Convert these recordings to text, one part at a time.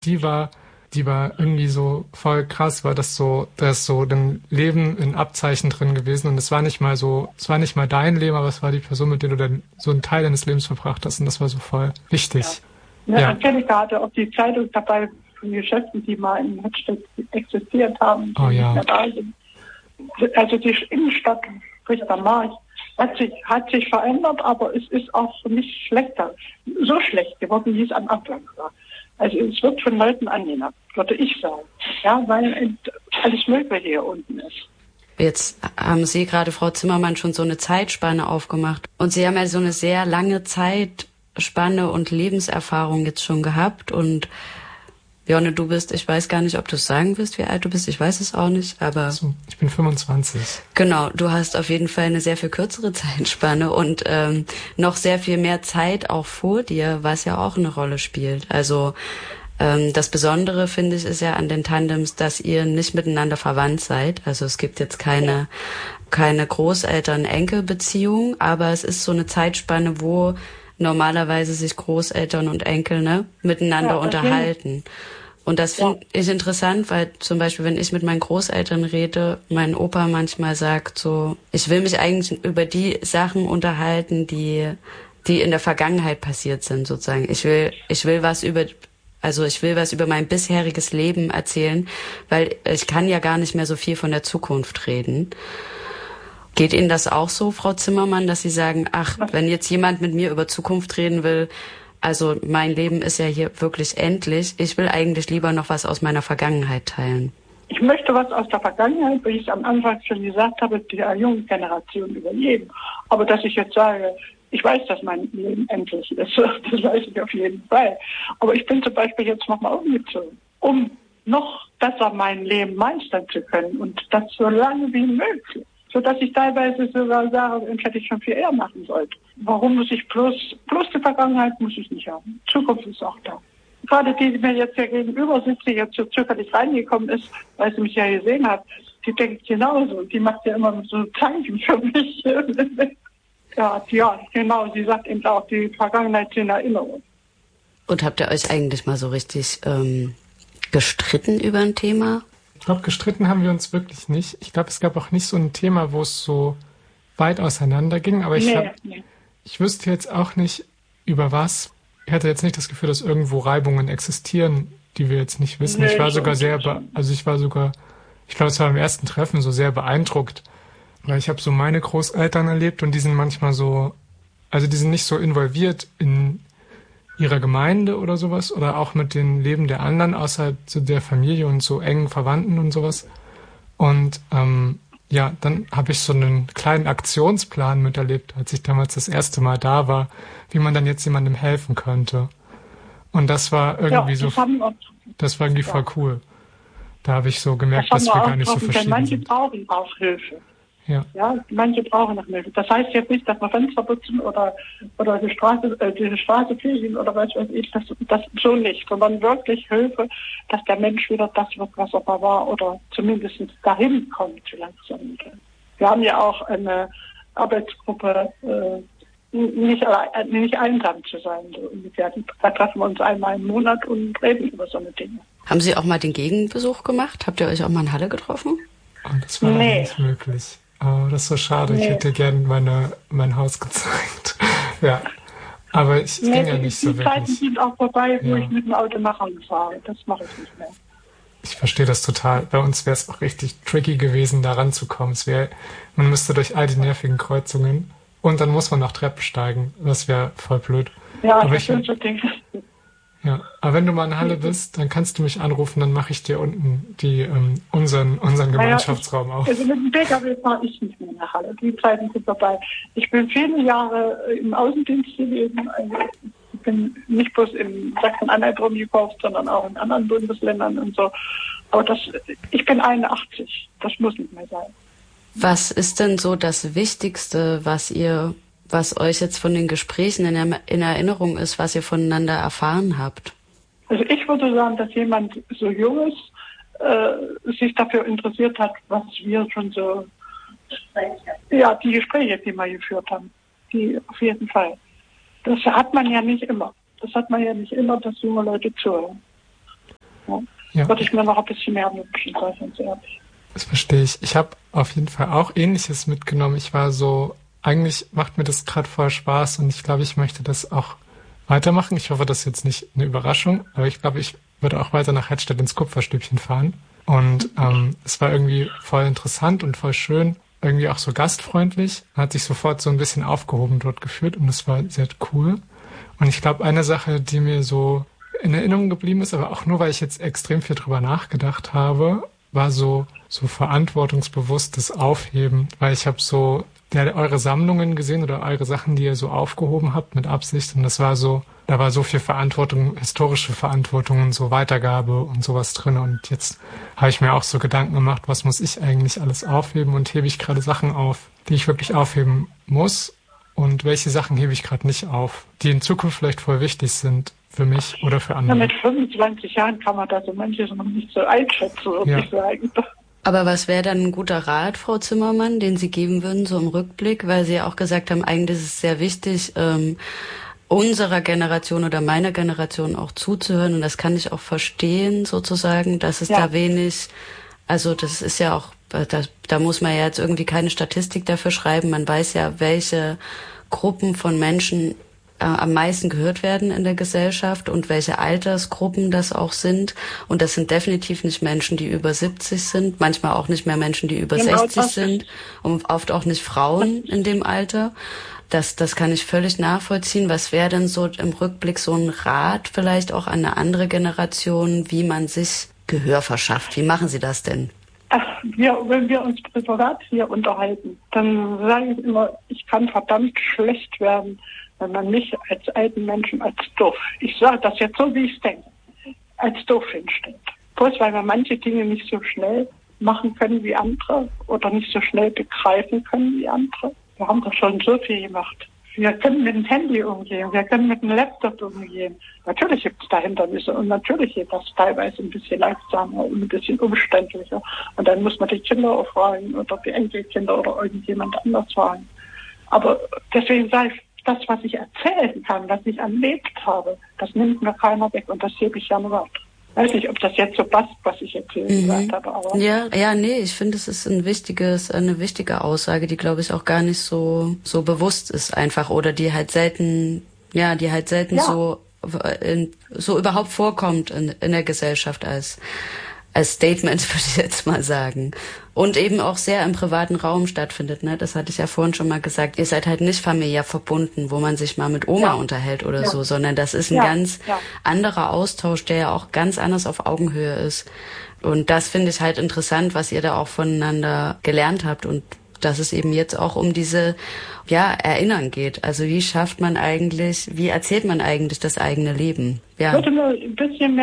Die war irgendwie so voll krass, weil da ist so ein Leben in Abzeichen drin gewesen und es war nicht mal dein Leben, aber es war die Person, mit der du dann so einen Teil deines Lebens verbracht hast und das war so voll wichtig. Ja. Angelika hatte auch die Zeitung dabei von Geschäften, die mal in Hettstedt existiert haben, die nicht mehr da sind. Also die Innenstadt, sprich der Markt, hat sich verändert, aber es ist auch nicht schlechter, so schlecht geworden, wie es am Anfang war. Also es wird von Leuten angenommen, würde ich sagen. Ja, weil alles Mögliche hier unten ist. Jetzt haben Sie gerade, Frau Zimmermann, schon so eine Zeitspanne aufgemacht. Und Sie haben ja so eine sehr lange Zeitspanne und Lebenserfahrung jetzt schon gehabt. Und Jonne, ich weiß gar nicht, ob du es sagen wirst, wie alt du bist. Ich weiß es auch nicht, aber... Also, ich bin 25. Genau, du hast auf jeden Fall eine sehr viel kürzere Zeitspanne und noch sehr viel mehr Zeit auch vor dir, was ja auch eine Rolle spielt. Also das Besondere, finde ich, ist ja an den Tandems, dass ihr nicht miteinander verwandt seid. Also es gibt jetzt keine Großeltern-Enkel-Beziehung, aber es ist so eine Zeitspanne, wo normalerweise sich Großeltern und Enkel miteinander unterhalten. Und das finde ich interessant, weil zum Beispiel, wenn ich mit meinen Großeltern rede, mein Opa manchmal sagt so, ich will mich eigentlich über die Sachen unterhalten, die in der Vergangenheit passiert sind, sozusagen. Ich will was über mein bisheriges Leben erzählen, weil ich kann ja gar nicht mehr so viel von der Zukunft reden. Geht Ihnen das auch so, Frau Zimmermann, dass Sie sagen, ach, wenn jetzt jemand mit mir über Zukunft reden will, also mein Leben ist ja hier wirklich endlich, ich will eigentlich lieber noch was aus meiner Vergangenheit teilen? Ich möchte was aus der Vergangenheit, wie ich es am Anfang schon gesagt habe, der jungen Generation überleben. Aber dass ich jetzt sage, ich weiß, dass mein Leben endlich ist, das weiß ich auf jeden Fall. Aber ich bin zum Beispiel jetzt nochmal umgezogen, um noch besser mein Leben meistern zu können und das so lange wie möglich. Sodass ich teilweise sogar sage, das hätte ich schon viel eher machen sollen. Warum muss ich bloß die Vergangenheit muss ich nicht haben. Zukunft ist auch da. Gerade die mir jetzt hier gegenüber sitzt, die jetzt so zufällig reingekommen ist, weil sie mich ja gesehen hat, die denkt genauso. Die macht ja immer so Zeichen für mich. Ja, genau. Sie sagt eben auch, die Vergangenheit sind Erinnerungen. Und habt ihr euch eigentlich mal so richtig gestritten über ein Thema? Ich glaube, gestritten haben wir uns wirklich nicht. Ich glaube, es gab auch nicht so ein Thema, wo es so weit auseinander ging. Aber ich wüsste jetzt auch nicht, über was. Ich hatte jetzt nicht das Gefühl, dass irgendwo Reibungen existieren, die wir jetzt nicht wissen. Ich war sogar ich glaube, es war im ersten Treffen so sehr beeindruckt. Weil ich habe so meine Großeltern erlebt und die sind manchmal so, also die sind nicht so involviert in ihrer Gemeinde oder sowas oder auch mit dem Leben der anderen außerhalb so der Familie und so engen Verwandten und sowas. Und dann habe ich so einen kleinen Aktionsplan miterlebt, als ich damals das erste Mal da war, wie man dann jetzt jemandem helfen könnte. Und das war irgendwie das war irgendwie voll cool. Da habe ich so gemerkt, dass wir gar nicht so verschieden manche sind. Brauchen auch Hilfe. Ja, manche brauchen noch Hilfe. Das heißt jetzt nicht, dass wir Fenster putzen oder die Straße fegen oder was weiß ich, das so nicht, sondern wirklich Hilfe, dass der Mensch wieder das wird, was er mal war oder zumindest dahin kommt so langsam. Wir haben ja auch eine Arbeitsgruppe, nicht einsam zu sein. So ungefähr. Da treffen wir uns einmal im Monat und reden über so eine Dinge. Haben Sie auch mal den Gegenbesuch gemacht? Habt ihr euch auch mal in Halle getroffen? Oh, das war nicht möglich. Oh, das ist so schade. Ich hätte gerne mein Haus gezeigt. Ja, aber ich ging ja nicht so wirklich. Die Zeiten sind auch vorbei, wo ich mit dem Auto nach Hause fahre. Das mache ich nicht mehr. Ich verstehe das total. Bei uns wäre es auch richtig tricky gewesen, da ranzukommen. Man müsste durch all die nervigen Kreuzungen und dann muss man noch Treppen steigen. Das wäre voll blöd. Ja, das sind so Dinge. Ja, aber wenn du mal in Halle bist, dann kannst du mich anrufen, dann mache ich dir unten unseren Gemeinschaftsraum auf. Also mit dem PKW fahre ich nicht mehr nach Halle. Die Zeiten sind vorbei. Ich bin viele Jahre im Außendienst gewesen. Also ich bin nicht bloß in Sachsen-Anhalt rumgekauft, sondern auch in anderen Bundesländern und so. Aber ich bin 81. Das muss nicht mehr sein. Was ist denn so das Wichtigste, was euch jetzt von den Gesprächen in Erinnerung ist, was ihr voneinander erfahren habt? Also ich würde sagen, dass jemand so Junges sich dafür interessiert hat, was wir schon so... Ja, die Gespräche, die wir geführt haben. Die auf jeden Fall. Das hat man ja nicht immer. Dass junge Leute zuhören. Ja. Würde ich mir noch ein bisschen mehr wünschen, sei ganz ehrlich. Das verstehe ich. Ich habe auf jeden Fall auch Ähnliches mitgenommen. Ich war so, eigentlich macht mir das gerade voll Spaß und ich glaube, ich möchte das auch weitermachen. Ich hoffe, das ist jetzt nicht eine Überraschung, aber ich glaube, ich würde auch weiter nach Hedstedt ins Kupferstübchen fahren. Und es war irgendwie voll interessant und voll schön, irgendwie auch so gastfreundlich. Man hat sich sofort so ein bisschen aufgehoben dort gefühlt und das war sehr cool. Und ich glaube, eine Sache, die mir so in Erinnerung geblieben ist, aber auch nur, weil ich jetzt extrem viel drüber nachgedacht habe, war so verantwortungsbewusstes Aufheben, weil ich habe so eure Sammlungen gesehen oder eure Sachen, die ihr so aufgehoben habt mit Absicht und das war so, da war so viel Verantwortung, historische Verantwortung und so Weitergabe und sowas drin und jetzt habe ich mir auch so Gedanken gemacht, was muss ich eigentlich alles aufheben und hebe ich gerade Sachen auf, die ich wirklich aufheben muss und welche Sachen hebe ich gerade nicht auf, die in Zukunft vielleicht voll wichtig sind für mich oder für andere. Ja, mit 25 Jahren kann man da so manches noch nicht so einschätzen, würde ich sagen. Aber was wäre dann ein guter Rat, Frau Zimmermann, den Sie geben würden, so im Rückblick? Weil Sie ja auch gesagt haben, eigentlich ist es sehr wichtig, unserer Generation oder meiner Generation auch zuzuhören. Und das kann ich auch verstehen, sozusagen, dass es da wenig, also das ist ja auch, da muss man ja jetzt irgendwie keine Statistik dafür schreiben. Man weiß ja, welche Gruppen von Menschen am meisten gehört werden in der Gesellschaft und welche Altersgruppen das auch sind. Und das sind definitiv nicht Menschen, die über 70 sind, manchmal auch nicht mehr Menschen, die über 60 sind und oft auch nicht Frauen in dem Alter. Das kann ich völlig nachvollziehen. Was wäre denn so im Rückblick so ein Rat vielleicht auch an eine andere Generation, wie man sich Gehör verschafft? Wie machen Sie das denn? Wenn wir uns privat hier unterhalten, dann sage ich immer, ich kann verdammt schlecht werden, wenn man mich als alten Menschen als doof, ich sage das jetzt so, wie ich es denke, als doof hinstellt. Bloß weil wir manche Dinge nicht so schnell machen können wie andere oder nicht so schnell begreifen können wie andere. Wir haben doch schon so viel gemacht. Wir können mit dem Handy umgehen, wir können mit dem Laptop umgehen. Natürlich gibt es da Hindernisse und natürlich geht das teilweise ein bisschen langsamer und ein bisschen umständlicher. Und dann muss man die Kinder auch fragen oder die Enkelkinder oder irgendjemand anders fragen. Aber deswegen sage ich, das, was ich erzählen kann, was ich erlebt habe, das nimmt mir keiner weg und das hebe ich gerne weiter. Ich weiß nicht, ob das jetzt so passt, was ich jetzt hier gesagt habe. Aber nee, ich finde, es ist eine wichtige Aussage, die, glaube ich, auch gar nicht so bewusst ist einfach oder die halt selten so überhaupt vorkommt in der Gesellschaft als Statement, würde ich jetzt mal sagen. Und eben auch sehr im privaten Raum stattfindet, ne? Das hatte ich ja vorhin schon mal gesagt. Ihr seid halt nicht familiär verbunden, wo man sich mal mit Oma unterhält oder so, sondern das ist ein ganz anderer Austausch, der ja auch ganz anders auf Augenhöhe ist. Und das finde ich halt interessant, was ihr da auch voneinander gelernt habt und dass es eben jetzt auch um diese Erinnern geht. Also wie erzählt man eigentlich das eigene Leben? Ja. Ich würde nur ein bisschen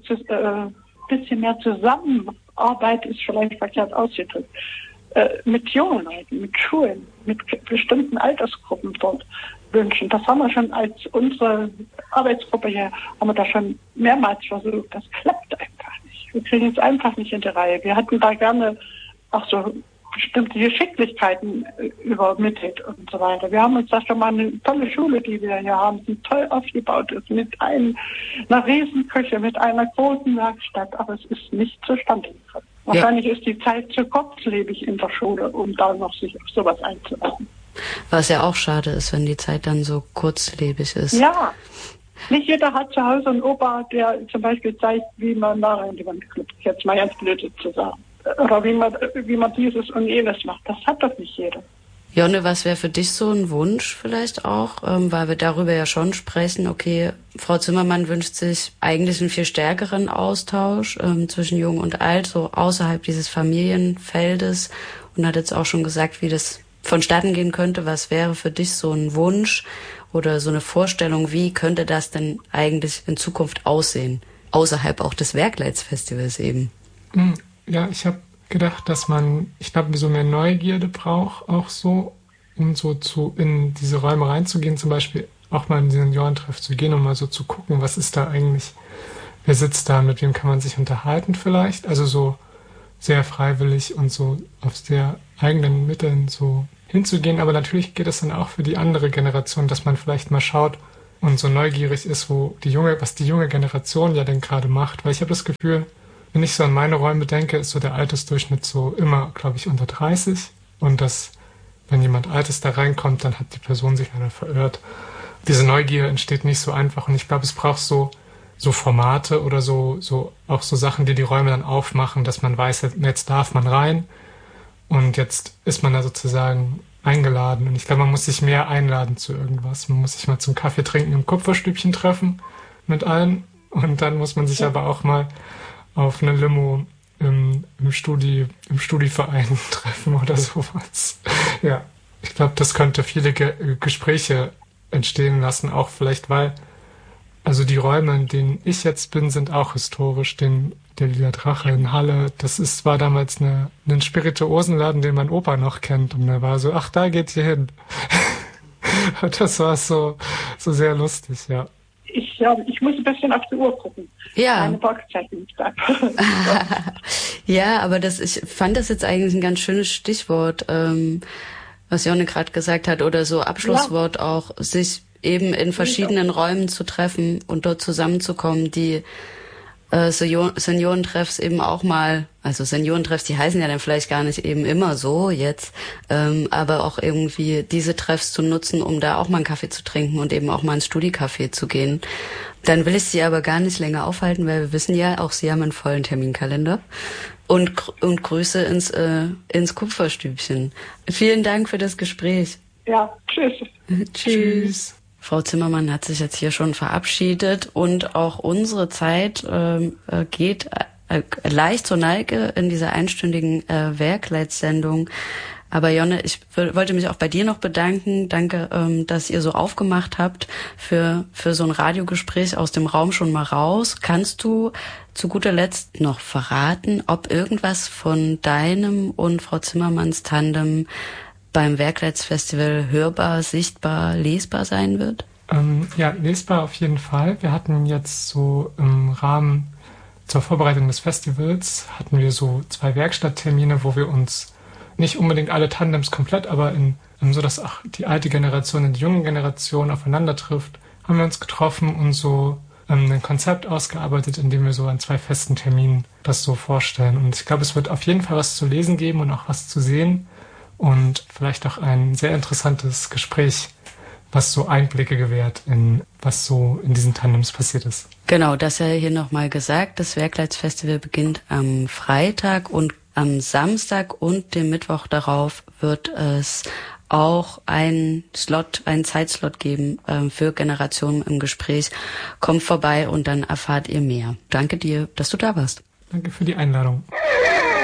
mehr Zusammenarbeit ist vielleicht verkehrt ausgedrückt, mit jungen Leuten, mit Schulen, mit bestimmten Altersgruppen dort wünschen. Das haben wir schon als unsere Arbeitsgruppe hier, haben wir da schon mehrmals versucht. Das klappt einfach nicht. Wir kriegen es einfach nicht in die Reihe. Wir hatten da gerne auch so bestimmte Geschicklichkeiten übermittelt und so weiter. Wir haben uns da schon mal eine tolle Schule, die wir hier haben, die toll aufgebaut ist, mit einer Riesenküche, mit einer großen Werkstatt, aber es ist nicht zustande gekommen. Wahrscheinlich ist die Zeit zu kurzlebig in der Schule, um da noch sich auf sowas einzulassen. Was ja auch schade ist, wenn die Zeit dann so kurzlebig ist. Ja, nicht jeder hat zu Hause einen Opa, der zum Beispiel zeigt, wie man Nagel in die Wand klippt, jetzt mal ganz blöd zu sagen. Oder wie man dieses und jenes macht. Das hat doch nicht jeder. Jonne, was wäre für dich so ein Wunsch vielleicht auch, weil wir darüber ja schon sprechen, okay, Frau Zimmermann wünscht sich eigentlich einen viel stärkeren Austausch zwischen Jung und Alt, so außerhalb dieses Familienfeldes und hat jetzt auch schon gesagt, wie das vonstatten gehen könnte. Was wäre für dich so ein Wunsch oder so eine Vorstellung, wie könnte das denn eigentlich in Zukunft aussehen? Außerhalb auch des Werkleitsfestivals eben. Ja, ich habe gedacht, dass ich glaube, so mehr Neugierde braucht, auch so, um so in diese Räume reinzugehen, zum Beispiel auch mal in den Seniorentreff zu gehen, um mal so zu gucken, was ist da eigentlich, wer sitzt da, mit wem kann man sich unterhalten vielleicht, also so sehr freiwillig und so auf sehr eigenen Mitteln so hinzugehen, aber natürlich geht es dann auch für die andere Generation, dass man vielleicht mal schaut, und so neugierig ist, was die junge Generation ja denn gerade macht. Weil ich habe das Gefühl, wenn ich so an meine Räume denke, ist so der Altersdurchschnitt so immer, glaube ich, unter 30. Und wenn jemand Altes da reinkommt, dann hat die Person sich leider verirrt. Diese Neugier entsteht nicht so einfach. Und ich glaube, es braucht so Formate oder auch so Sachen, die Räume dann aufmachen, dass man weiß, jetzt darf man rein. Und jetzt ist man da sozusagen eingeladen. Und ich glaube, man muss sich mehr einladen zu irgendwas. Man muss sich mal zum Kaffee trinken im Kupferstübchen treffen mit allen. Und dann muss man sich aber auch mal auf eine Limo im Studieverein treffen oder sowas. Ja, ich glaube, das könnte viele Gespräche entstehen lassen, auch vielleicht, weil also die Räume, in denen ich jetzt bin, sind auch historisch. Der Lila Drache in Halle, war damals ein Spirituosenladen, den mein Opa noch kennt. Und er war so, ach, da geht ihr hin. Das war so sehr lustig, ja. Ich muss ein bisschen auf die Uhr gucken. Ja. Meine Parkzeit nicht ab. Ja, aber ich fand das jetzt eigentlich ein ganz schönes Stichwort, was Jonne gerade gesagt hat, oder so Abschlusswort auch, sich eben in verschiedenen Räumen zu treffen und dort zusammenzukommen, die Seniorentreffs eben auch mal, also Seniorentreffs, die heißen ja dann vielleicht gar nicht eben immer so jetzt, aber auch irgendwie diese Treffs zu nutzen, um da auch mal einen Kaffee zu trinken und eben auch mal ins Studiecafé zu gehen. Dann will ich Sie aber gar nicht länger aufhalten, weil wir wissen ja, auch Sie haben einen vollen Terminkalender. Und Grüße ins Kupferstübchen. Vielen Dank für das Gespräch. Ja, tschüss. Tschüss. Frau Zimmermann hat sich jetzt hier schon verabschiedet und auch unsere Zeit geht leicht zur Neige in dieser einstündigen Werkleitsendung. Aber Jonne, ich wollte mich auch bei dir noch bedanken. Danke, dass ihr so aufgemacht habt für so ein Radiogespräch aus dem Raum schon mal raus. Kannst du zu guter Letzt noch verraten, ob irgendwas von deinem und Frau Zimmermanns Tandem beim Werkleitsfestival hörbar, sichtbar, lesbar sein wird? Ja, lesbar auf jeden Fall. Wir hatten jetzt so im Rahmen zur Vorbereitung des Festivals hatten wir so 2 Werkstatttermine, wo wir uns nicht unbedingt alle Tandems komplett, aber so, dass auch die alte Generation und die junge Generation aufeinander trifft, haben wir uns getroffen und so ein Konzept ausgearbeitet, in dem wir so an 2 festen Terminen das so vorstellen. Und ich glaube, es wird auf jeden Fall was zu lesen geben und auch was zu sehen. Und vielleicht auch ein sehr interessantes Gespräch, was so Einblicke gewährt in was so in diesen Tandems passiert ist. Genau, das ja hier nochmal gesagt. Das Werkleitsfestival beginnt am Freitag und am Samstag und dem Mittwoch darauf wird es auch einen Zeitslot geben für Generationen im Gespräch. Kommt vorbei und dann erfahrt ihr mehr. Danke dir, dass du da warst. Danke für die Einladung.